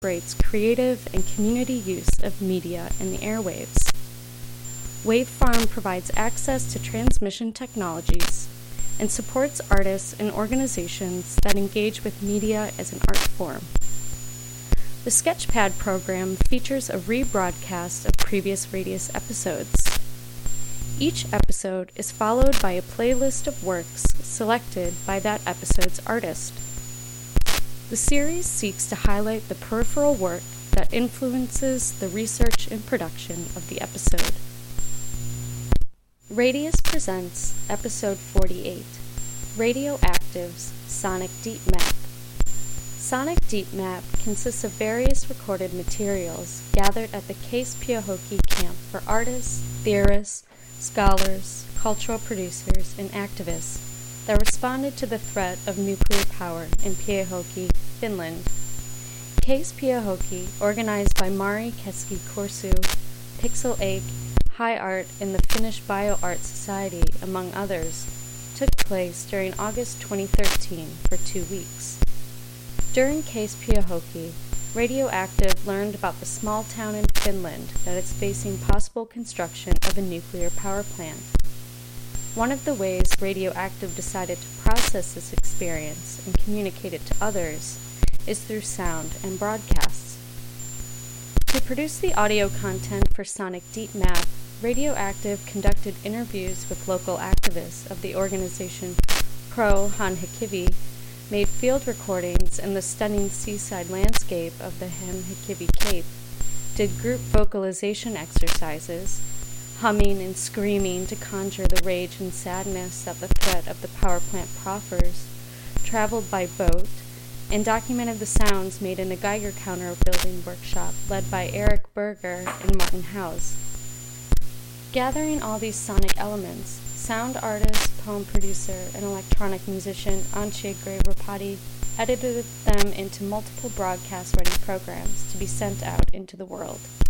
incorporates creative and community use of media in the airwaves. Wavefarm provides access to transmission technologies and supports artists and organizations that engage with media as an art form. The Sketchpad program features a rebroadcast of previous Radius episodes. Each episode is followed by a playlist of works selected by that episode's artist. The series seeks to highlight the peripheral work that influences the research and production of the episode. Radius presents Episode 48, Radioactive's Sonic Deep Map. Sonic Deep Map consists of various recorded materials gathered at the Case Piohoki Camp for artists, theorists, scholars, cultural producers, and activists that responded to the threat of nuclear power in Piehoki, Finland. Case Piehoki, organized by Mari Keski-Korsu, Pixel Egg, High Art, and the Finnish BioArt Society, among others, took place during August 2013 for 2 weeks. During Case Piehoki, Radioactive learned about the small town in Finland that is facing possible construction of a nuclear power plant. One of the ways Radioactive decided to process this experience and communicate it to others is through sound and broadcasts. To produce the audio content for Sonic Deep Map, Radioactive conducted interviews with local activists of the organization Pro Hanhikivi, made field recordings in the stunning seaside landscape of the Hanhikivi Cape, did group vocalization exercises, humming and screaming to conjure the rage and sadness that the threat of the power plant proffers, traveled by boat, and documented the sounds made in a Geiger counter building workshop led by Eric Berger and Martin House. Gathering all these sonic elements, sound artist, poem producer, and electronic musician Antje Gray-Rapati edited them into multiple broadcast-ready programs to be sent out into the world.